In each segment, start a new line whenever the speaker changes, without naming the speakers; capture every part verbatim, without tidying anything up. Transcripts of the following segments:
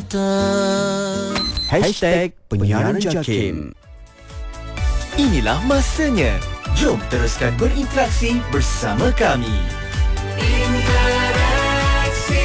Cinta.
Hashtag Penyiaran Jakim.
Inilah masanya. Jom teruskan berinteraksi bersama kami. Interaksi.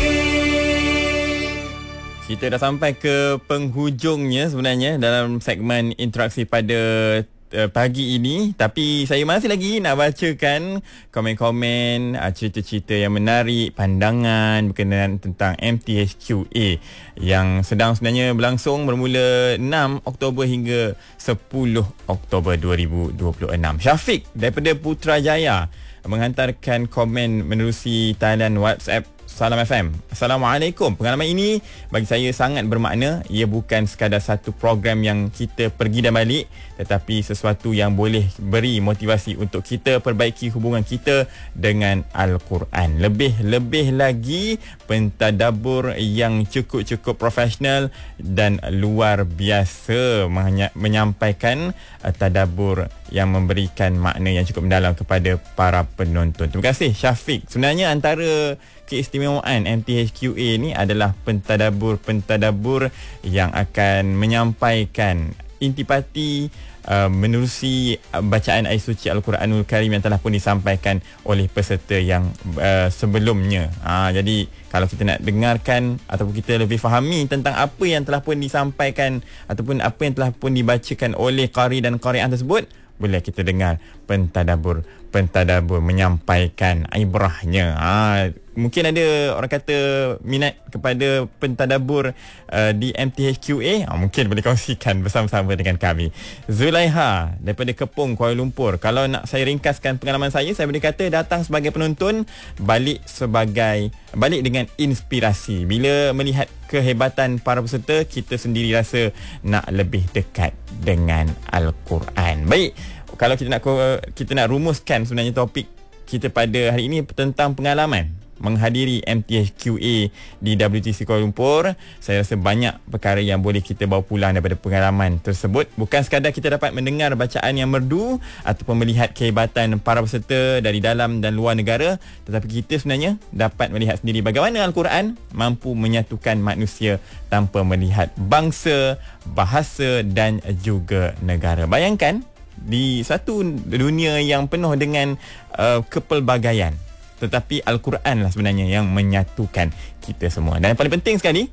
Kita dah sampai ke penghujungnya sebenarnya dalam segmen interaksi pada uh, pagi ini. Tapi saya masih lagi nak bacakan komen-komen, uh, cerita-cerita yang menarik, pandangan berkenaan tentang M T H Q A yang sedang sebenarnya berlangsung bermula enam Oktober hingga sepuluh Oktober dua ribu dua puluh enam. Syafiq daripada Putrajaya menghantarkan komen menerusi talian WhatsApp Salam F M. Assalamualaikum. Pengalaman ini bagi saya sangat bermakna. Ia bukan sekadar satu program yang kita pergi dan balik, tetapi sesuatu yang boleh beri motivasi untuk kita perbaiki hubungan kita dengan Al-Quran. Lebih-lebih lagi pentadabbur yang cukup-cukup profesional dan luar biasa menyampaikan tadabbur yang memberikan makna yang cukup mendalam kepada para penonton. Terima kasih Syafiq. Sebenarnya antara keistimewaan M T H Q A ni adalah pentadabbur-pentadabbur yang akan menyampaikan intipati uh, menerusi uh, bacaan ayat suci Al-Quranul Karim yang telah pun disampaikan oleh peserta yang uh, sebelumnya. Ha, jadi kalau kita nak dengarkan ataupun kita lebih fahami tentang apa yang telah pun disampaikan ataupun apa yang telah pun dibacakan oleh qari dan qari'ah tersebut, boleh kita dengar pentadabbur pentadabbur menyampaikan ibrahnya. Ha, mungkin ada orang kata minat kepada pentadabbur uh, di M T H Q A, ha, mungkin boleh kongsikan bersama-sama dengan kami. Zulaiha daripada Kepong, Kuala Lumpur. Kalau nak saya ringkaskan pengalaman saya, saya boleh kata datang sebagai penonton, balik sebagai balik dengan inspirasi. Bila melihat kehebatan para peserta, kita sendiri rasa nak lebih dekat dengan Al-Quran. Baik, kalau kita nak kita nak rumuskan sebenarnya topik kita pada hari ini tentang pengalaman menghadiri M T H Q A di W T C Kuala Lumpur. Saya rasa banyak perkara yang boleh kita bawa pulang daripada pengalaman tersebut. Bukan sekadar kita dapat mendengar bacaan yang merdu ataupun melihat kehebatan para peserta dari dalam dan luar negara, tetapi kita sebenarnya dapat melihat sendiri bagaimana Al-Quran mampu menyatukan manusia tanpa melihat bangsa, bahasa dan juga negara. Bayangkan di satu dunia yang penuh dengan uh, kepelbagaian, tetapi Al-Quran lah sebenarnya yang menyatukan kita semua. Dan yang paling penting sekali,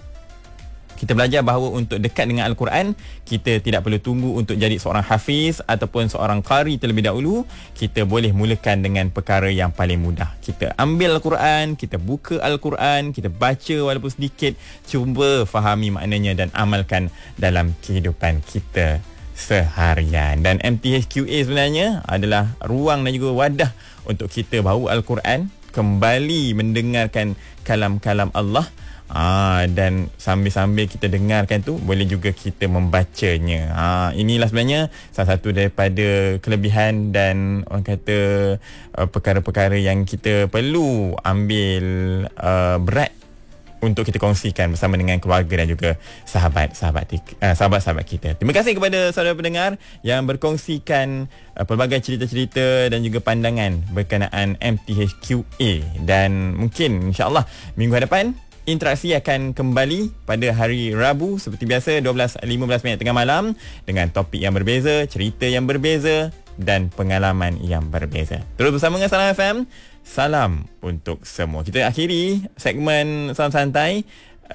kita belajar bahawa untuk dekat dengan Al-Quran, kita tidak perlu tunggu untuk jadi seorang hafiz ataupun seorang qari terlebih dahulu. Kita boleh mulakan dengan perkara yang paling mudah. Kita ambil Al-Quran, kita buka Al-Quran, kita baca walaupun sedikit, cuba fahami maknanya dan amalkan dalam kehidupan kita seharian. Dan M T H Q A sebenarnya adalah ruang dan juga wadah untuk kita bawa Al-Quran, kembali mendengarkan kalam-kalam Allah. Ah, dan sambil-sambil kita dengarkan tu, boleh juga kita membacanya. Ah, inilah sebenarnya salah satu daripada kelebihan dan orang kata uh, perkara-perkara yang kita perlu ambil uh, berat untuk kita kongsikan bersama dengan keluarga dan juga sahabat-sahabat uh, sahabat-sahabat kita. Terima kasih kepada saudara pendengar yang berkongsikan uh, pelbagai cerita-cerita dan juga pandangan berkenaan M T H Q A. Dan mungkin insya-Allah minggu hadapan interaksi akan kembali pada hari Rabu seperti biasa dua belas lima belas minit tengah malam dengan topik yang berbeza, cerita yang berbeza dan pengalaman yang berbeza. Terus bersama dengan Salam F M. Salam untuk semua. Kita akhiri segmen Salam Santai.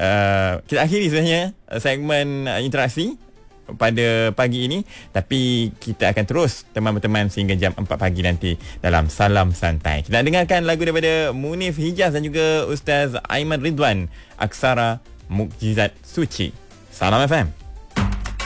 Uh, kita akhiri sebenarnya segmen uh, interaksi pada pagi ini, tapi kita akan terus teman-teman sehingga jam empat pagi nanti dalam Salam Santai. Kita dengarkan lagu daripada Munif Hijaz dan juga Ustaz Aiman Ridwan, Aksara Mukjizat Suci. Salam F M.